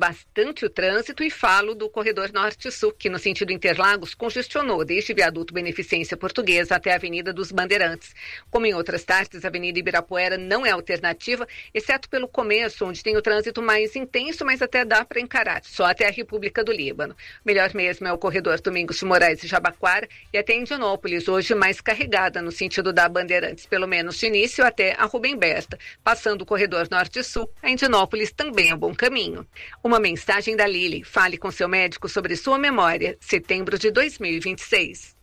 bastante o trânsito e falo do corredor Norte-Sul, que no sentido Interlagos congestionou desde o viaduto Beneficência Portuguesa até a Avenida dos Bandeirantes. Como em outras tardes, a Avenida Ibirapuera não é alternativa, exceto pelo começo, onde tem o trânsito mais intenso, mas até dá para encarar, só até a República do Líbano. Melhor mesmo é o corredor Domingos de Moraes e Jabaquara e até Indianópolis, hoje mais carregada no sentido da Bandeirantes, pelo menos de início até a Rubem Berta. Passando o corredor Norte-Sul, a Indianópolis também é um bom caminho. Uma mensagem da Lili. Fale com seu médico sobre sua memória. Setembro de 2026.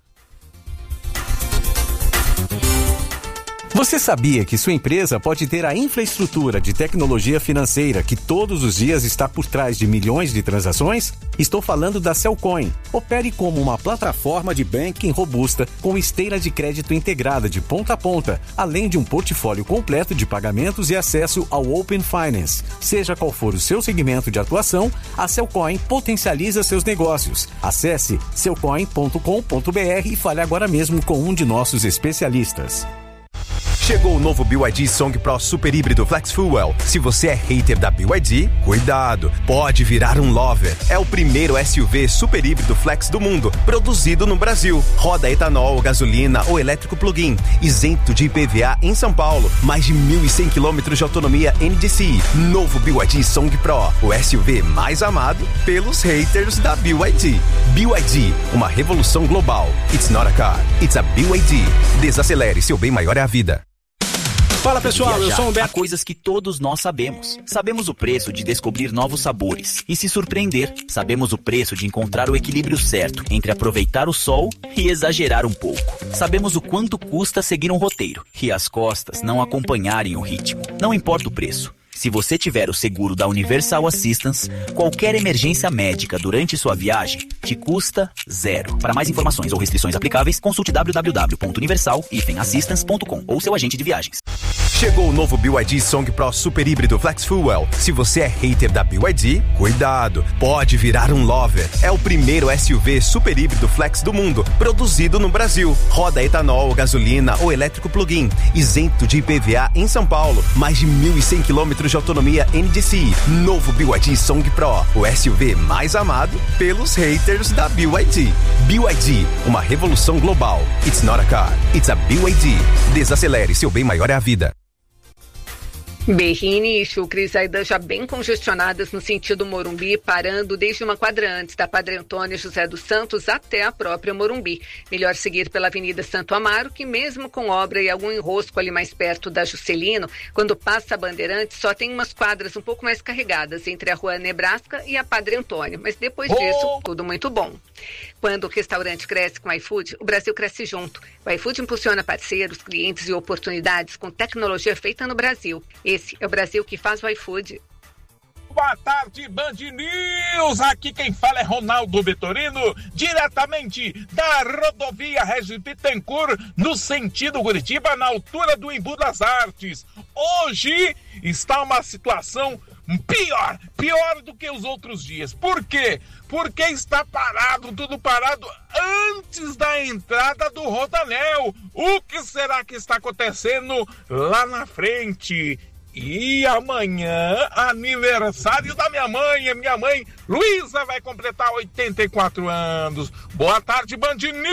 Você sabia que sua empresa pode ter a infraestrutura de tecnologia financeira que todos os dias está por trás de milhões de transações? Estou falando da Cellcoin. Opere como uma plataforma de banking robusta com esteira de crédito integrada de ponta a ponta, além de um portfólio completo de pagamentos e acesso ao Open Finance. Seja qual for o seu segmento de atuação, a Cellcoin potencializa seus negócios. Acesse cellcoin.com.br e fale agora mesmo com um de nossos especialistas. Chegou o novo BYD Song Pro Super Híbrido Flex Fuel. Se você é hater da BYD, cuidado, pode virar um lover. É o primeiro SUV super híbrido flex do mundo, produzido no Brasil. Roda etanol, gasolina ou elétrico plug-in, isento de IPVA em São Paulo. Mais de 1.100 km de autonomia NDCi. Novo BYD Song Pro, o SUV mais amado pelos haters da BYD. BYD, uma revolução global. It's not a car, it's a BYD. Desacelere, seu bem maior é a vida. Fala pessoal, eu sou o Humberto. Há coisas que todos nós sabemos. Sabemos o preço de descobrir novos sabores e se surpreender. Sabemos o preço de encontrar o equilíbrio certo entre aproveitar o sol e exagerar um pouco. Sabemos o quanto custa seguir um roteiro e as costas não acompanharem o ritmo. Não importa o preço. Se você tiver o seguro da Universal Assistance, qualquer emergência médica durante sua viagem te custa zero. Para mais informações ou restrições aplicáveis, consulte www.universal-assistance.com ou seu agente de viagens. Chegou o novo BYD Song Pro Super Híbrido Flex Fuel. Se você é hater da BYD, cuidado, pode virar um lover. É o primeiro SUV super híbrido flex do mundo, produzido no Brasil. Roda etanol, gasolina ou elétrico plug-in, isento de IPVA em São Paulo. Mais de 1.100 km de autonomia NDCi. Novo BYD Song Pro, o SUV mais amado pelos haters da BYD. BYD, uma revolução global. It's not a car, it's a BYD. Desacelere, seu bem maior é a vida. Berrini e Chucre e Zaidan já bem congestionadas no sentido Morumbi, parando desde uma quadra antes da Padre Antônio José dos Santos até a própria Morumbi. Melhor seguir pela Avenida Santo Amaro, que mesmo com obra e algum enrosco ali mais perto da Juscelino, quando passa a Bandeirantes, só tem umas quadras um pouco mais carregadas entre a Rua Nebraska e a Padre Antônio. Mas depois disso, tudo muito bom. Quando o restaurante cresce com o iFood, o Brasil cresce junto. O iFood impulsiona parceiros, clientes e oportunidades com tecnologia feita no Brasil. Esse é o Brasil que faz o iFood. Boa tarde, Band News! Aqui quem fala é Ronaldo Vitorino, diretamente da rodovia Regis Bittencourt, no sentido Curitiba, na altura do Embu das Artes. Hoje está uma situação pior do que os outros dias. Por quê? Porque está parado, tudo parado antes da entrada do Rodanel. O que será que está acontecendo lá na frente? E amanhã, aniversário da minha mãe. Minha mãe, Luísa, vai completar 84 anos. Boa tarde, Band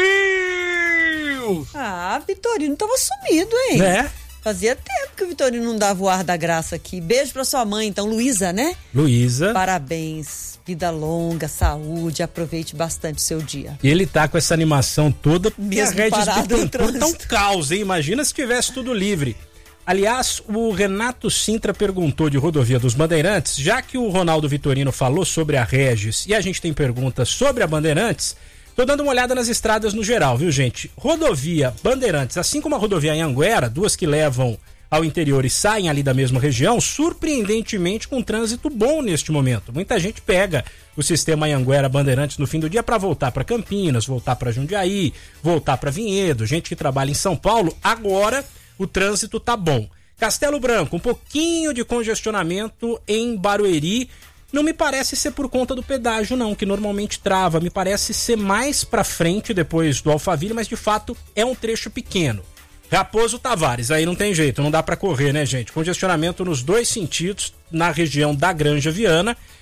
News! Ah, Vitorino tava sumido, hein? Né? Fazia tempo que o Vitorino não dava o ar da graça aqui. Beijo pra sua mãe, então, Luísa, né? Luísa. Parabéns. Vida longa, saúde, aproveite bastante o seu dia. E ele tá com essa animação toda, porque a Regis Bittencourt tá um caos, hein? Imagina se tivesse tudo livre. Aliás, o Renato Sintra perguntou de Rodovia dos Bandeirantes, já que o Ronaldo Vitorino falou sobre a Regis e a gente tem perguntas sobre a Bandeirantes, tô dando uma olhada nas estradas no geral, viu, gente? Rodovia Bandeirantes, assim como a rodovia Anhanguera, duas que levam ao interior e saem ali da mesma região, surpreendentemente com trânsito bom neste momento. Muita gente pega o sistema Anhanguera Bandeirantes no fim do dia para voltar para Campinas, voltar para Jundiaí, voltar para Vinhedo, gente que trabalha em São Paulo. Agora o trânsito tá bom. Castelo Branco, um pouquinho de congestionamento em Barueri. Não me parece ser por conta do pedágio, não, que normalmente trava. Me parece ser mais pra frente, depois do Alphaville, mas de fato é um trecho pequeno. Raposo Tavares, aí não tem jeito, não dá pra correr, né, gente? Congestionamento nos dois sentidos, na região da Granja Viana,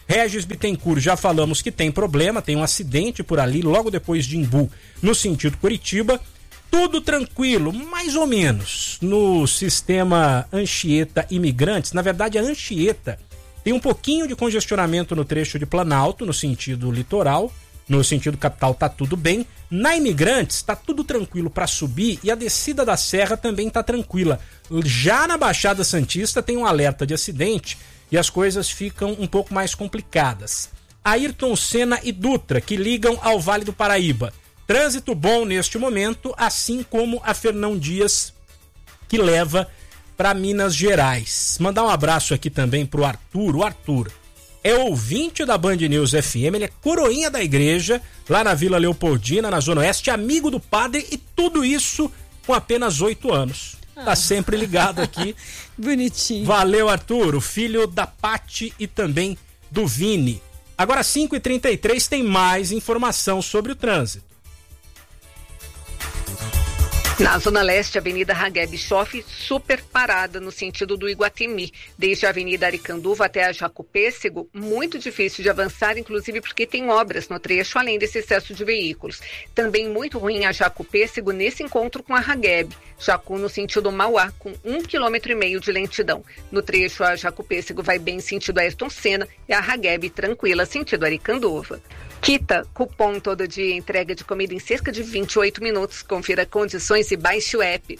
Regis Bittencourt, já falamos que tem problema, tem um acidente por ali, logo depois de Imbu, no sentido Curitiba. Tudo tranquilo, mais ou menos, no sistema Anchieta Imigrantes. Na verdade, a Anchieta tem um pouquinho de congestionamento no trecho de Planalto, no sentido litoral. No sentido capital tá tudo bem. Na Imigrantes tá tudo tranquilo para subir e a descida da serra também tá tranquila. Já na Baixada Santista tem um alerta de acidente e as coisas ficam um pouco mais complicadas. Ayrton Senna e Dutra, que ligam ao Vale do Paraíba. Trânsito bom neste momento, assim como a Fernão Dias, que leva para Minas Gerais. Mandar um abraço aqui também pro Arthur. O Arthur é ouvinte da Band News FM, ele é coroinha da igreja, lá na Vila Leopoldina, na Zona Oeste, amigo do padre, e tudo isso com apenas 8 anos. Tá sempre ligado aqui. Bonitinho. Valeu, Arthur, o filho da Pati e também do Vini. Agora, 5h33, tem mais informação sobre o trânsito. Na Zona Leste, a Avenida Ragué Bischoff, super parada no sentido do Iguatemi. Desde a Avenida Aricanduva até a Jacopêssego, muito difícil de avançar, inclusive porque tem obras no trecho, além desse excesso de veículos. Também muito ruim a Jacopêssego nesse encontro com a Ragueb. Jacu no sentido Mauá, com 1,5 km de lentidão. No trecho, a Jacopêssego vai bem sentido Ayrton Senna e a Ragueb tranquila sentido Aricanduva. Quita, cupom todo dia, entrega de comida em cerca de 28 minutos. Confira condições e baixe o app.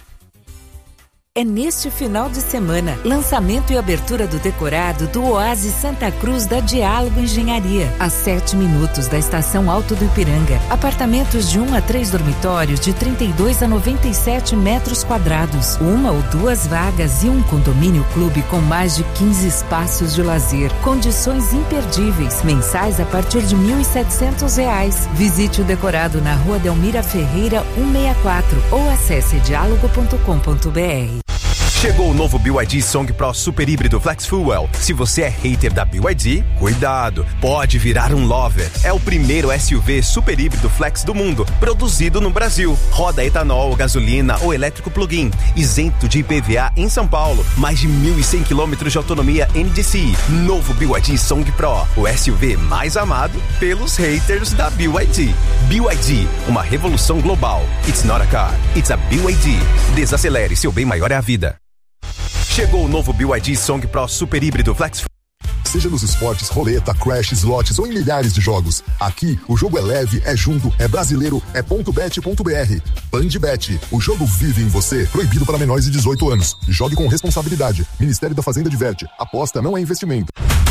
É neste final de semana, lançamento e abertura do decorado do Oásis Santa Cruz da Diálogo Engenharia, a 7 minutos da Estação Alto do Ipiranga. Apartamentos de 1 a 3 dormitórios de 32 a 97 metros quadrados, 1 ou 2 vagas e um condomínio clube com mais de 15 espaços de lazer. Condições imperdíveis, mensais a partir de R$ 1.700. Visite o decorado na Rua Delmira Ferreira 164 ou acesse diálogo.com.br. Chegou o novo BYD Song Pro Super Híbrido Flex Fuel. Se você é hater da BYD, cuidado, pode virar um lover. É o primeiro SUV super híbrido flex do mundo, produzido no Brasil. Roda etanol, gasolina ou elétrico plug-in, isento de IPVA em São Paulo. Mais de 1.100 km de autonomia NDCi. Novo BYD Song Pro, o SUV mais amado pelos haters da BYD. BYD, uma revolução global. It's not a car, it's a BYD. Desacelere, seu bem maior é a vida. Chegou o novo BYD Song Pro Super Híbrido Flex. Seja nos esportes, roleta, crash, slots ou em milhares de jogos. Aqui, o jogo é leve, é junto, é brasileiro, é .bet.br. Bandbet, o jogo vive em você. Proibido para menores de 18 anos. Jogue com responsabilidade. Ministério da Fazenda diverte. Aposta não é investimento.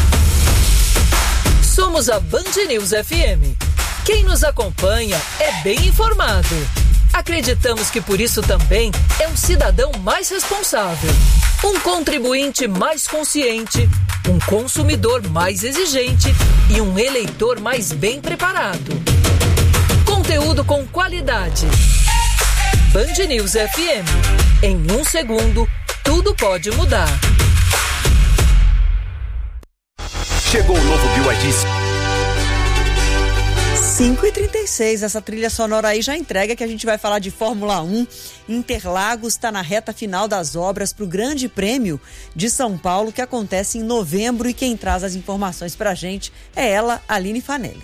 Somos a Band News FM. Quem nos acompanha é bem informado. Acreditamos que por isso também é um cidadão mais responsável, um contribuinte mais consciente, um consumidor mais exigente e um eleitor mais bem preparado. Conteúdo com qualidade. Band News FM. Em 1 segundo, tudo pode mudar. Chegou o novo BYD 5h36, essa trilha sonora aí já entrega que a gente vai falar de Fórmula 1. Interlagos está na reta final das obras para o Grande Prêmio de São Paulo, que acontece em novembro, e quem traz as informações para a gente é ela, Aline Fanelli.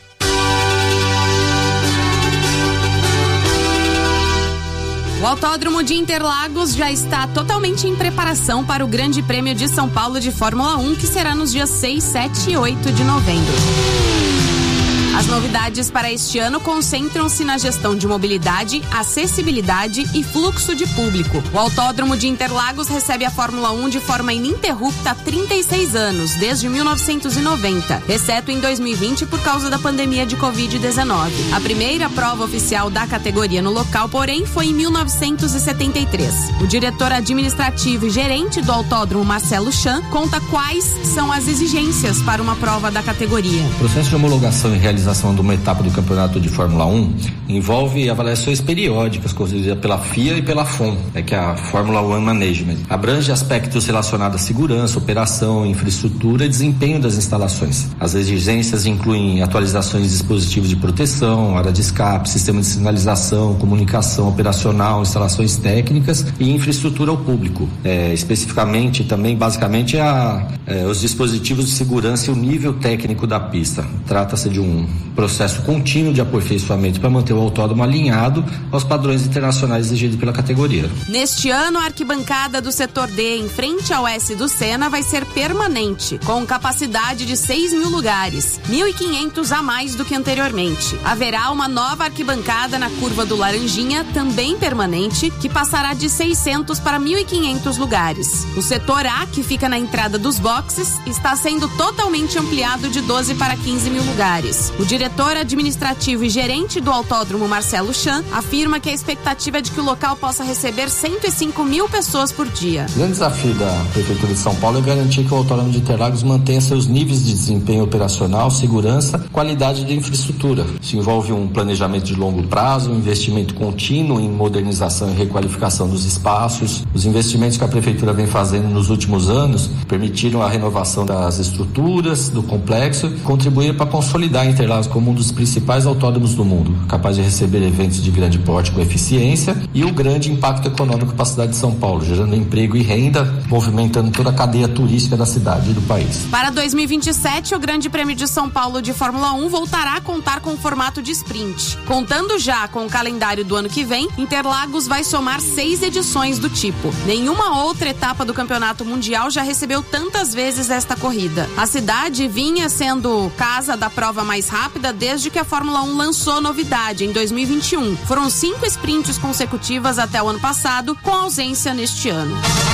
O Autódromo de Interlagos já está totalmente em preparação para o Grande Prêmio de São Paulo de Fórmula 1, que será nos dias 6, 7 e 8 de novembro. As novidades para este ano concentram-se na gestão de mobilidade, acessibilidade e fluxo de público. O Autódromo de Interlagos recebe a Fórmula 1 de forma ininterrupta há 36 anos, desde 1990, exceto em 2020 por causa da pandemia de Covid-19. A primeira prova oficial da categoria no local, porém, foi em 1973. O diretor administrativo e gerente do autódromo, Marcelo Chan, conta quais são as exigências para uma prova da categoria. O processo de homologação e realização realização de uma etapa do campeonato de Fórmula 1 envolve avaliações periódicas conduzidas pela FIA e pela FOM, que é a Fórmula 1 Management. Abrange aspectos relacionados à segurança, operação, infraestrutura e desempenho das instalações. As exigências incluem atualizações de dispositivos de proteção, área de escape, sistema de sinalização, comunicação operacional, instalações técnicas e infraestrutura ao público. Especificamente, também, basicamente, os dispositivos de segurança e o nível técnico da pista. Trata-se de um processo contínuo de aperfeiçoamento para manter o autódromo alinhado aos padrões internacionais exigidos pela categoria. Neste ano, a arquibancada do setor D, em frente ao S do Senna, vai ser permanente, com capacidade de 6.000 lugares, 1.500 a mais do que anteriormente. Haverá uma nova arquibancada na curva do Laranjinha, também permanente, que passará de 600 para 1.500 lugares. O setor A, que fica na entrada dos boxes, está sendo totalmente ampliado de 12 para 15.000 lugares. O diretor administrativo e gerente do autódromo, Marcelo Chan, afirma que a expectativa é de que o local possa receber 105.000 pessoas por dia. O grande desafio da Prefeitura de São Paulo é garantir que o autódromo de Interlagos mantenha seus níveis de desempenho operacional, segurança, qualidade de infraestrutura. Isso envolve um planejamento de longo prazo, um investimento contínuo em modernização e requalificação dos espaços. Os investimentos que a Prefeitura vem fazendo nos últimos anos permitiram a renovação das estruturas do complexo e contribuir para consolidar Interlagos como um dos principais autódromos do mundo, capaz de receber eventos de grande porte com eficiência e o grande impacto econômico para a cidade de São Paulo, gerando emprego e renda, movimentando toda a cadeia turística da cidade e do país. Para 2027, o Grande Prêmio de São Paulo de Fórmula 1 voltará a contar com o formato de sprint. Contando já com o calendário do ano que vem, Interlagos vai somar 6 edições do tipo. Nenhuma outra etapa do Campeonato Mundial já recebeu tantas vezes esta corrida. A cidade vinha sendo casa da prova mais rápida desde que a Fórmula 1 lançou novidade em 2021. Foram 5 sprints consecutivas até o ano passado, com ausência neste ano.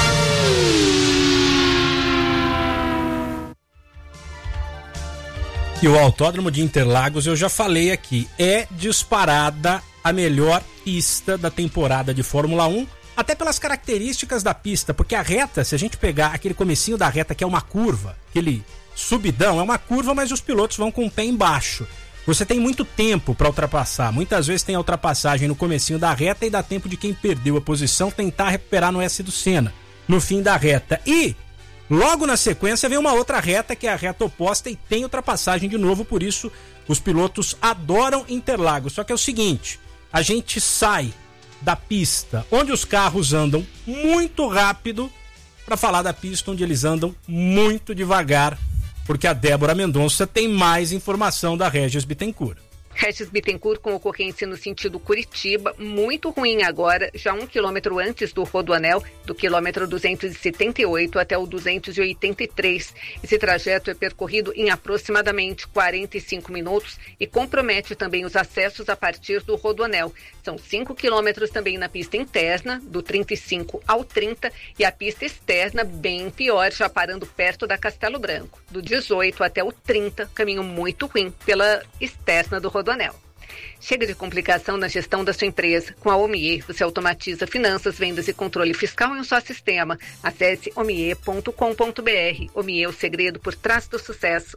E o Autódromo de Interlagos, eu já falei aqui, é disparada a melhor pista da temporada de Fórmula 1, até pelas características da pista, porque a reta, se a gente pegar aquele comecinho da reta que é uma curva, aquele subidão, é uma curva, mas os pilotos vão com o pé embaixo. Você tem muito tempo para ultrapassar, muitas vezes tem a ultrapassagem no comecinho da reta e dá tempo de quem perdeu a posição tentar recuperar no S do Senna, no fim da reta. E logo na sequência vem uma outra reta, que é a reta oposta, e tem ultrapassagem de novo, por isso os pilotos adoram Interlagos. Só que é o seguinte, a gente sai da pista onde os carros andam muito rápido para falar da pista onde eles andam muito devagar, porque a Débora Mendonça tem mais informação da Regis Bittencourt. Regis Bittencourt com ocorrência no sentido Curitiba, muito ruim agora, já 1 quilômetro antes do Rodoanel, do quilômetro 278 até o 283. Esse trajeto é percorrido em aproximadamente 45 minutos e compromete também os acessos a partir do Rodoanel. São 5 quilômetros também na pista interna, do 35 ao 30, e a pista externa bem pior, já parando perto da Castelo Branco. Do 18 até o 30, caminho muito ruim pela externa do Rodoanel. Chega de complicação na gestão da sua empresa. Com a Omie, você automatiza finanças, vendas e controle fiscal em um só sistema. Acesse omie.com.br. Omie é o segredo por trás do sucesso.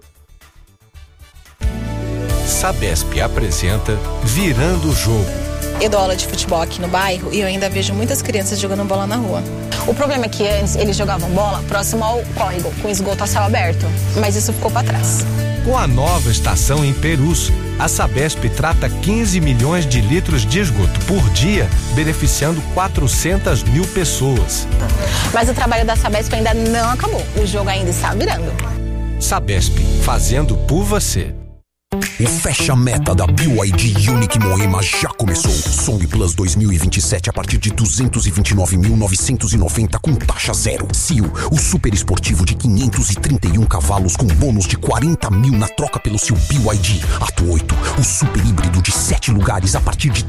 Sabesp apresenta Virando o Jogo. Eu dou aula de futebol aqui no bairro e eu ainda vejo muitas crianças jogando bola na rua. O problema é que antes eles jogavam bola próximo ao córrego, com esgoto a céu aberto, mas isso ficou para trás. Com a nova estação em Perus, a Sabesp trata 15 milhões de litros de esgoto por dia, beneficiando 400 mil pessoas. Mas o trabalho da Sabesp ainda não acabou, o jogo ainda está virando. Sabesp, fazendo por você. O fecha-meta da BYD Unique Moema já começou. Song Plus 2027 a partir de 229.990 com taxa zero. Seal, o super esportivo de 531 cavalos com bônus de 40 mil na troca pelo seu BYD. Ato 8, o super híbrido de 7 lugares a partir de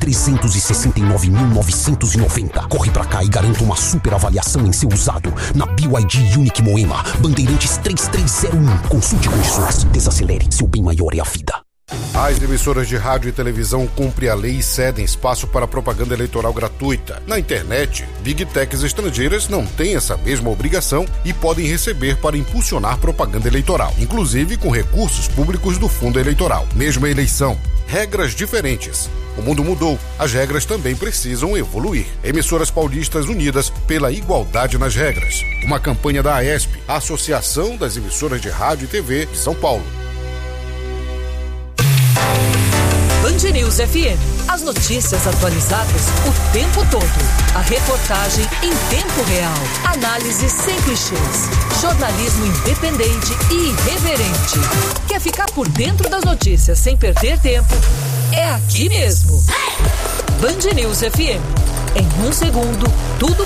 369.990. Corre pra cá e garanta uma super avaliação em seu usado na BYD Unique Moema. Bandeirantes 3301. Consulte condições. Desacelere, seu bem maior é a vida. As emissoras de rádio e televisão cumprem a lei e cedem espaço para propaganda eleitoral gratuita. Na internet, Big Techs estrangeiras não têm essa mesma obrigação e podem receber para impulsionar propaganda eleitoral, inclusive com recursos públicos do fundo eleitoral. Mesma eleição, regras diferentes. O mundo mudou, as regras também precisam evoluir. Emissoras paulistas unidas pela igualdade nas regras. Uma campanha da AESP, a Associação das Emissoras de Rádio e TV de São Paulo. Band News FM. As notícias atualizadas o tempo todo. A reportagem em tempo real. Análise sem clichês. Jornalismo independente e irreverente. Quer ficar por dentro das notícias sem perder tempo? É aqui mesmo. Band News FM. Em um segundo, tudo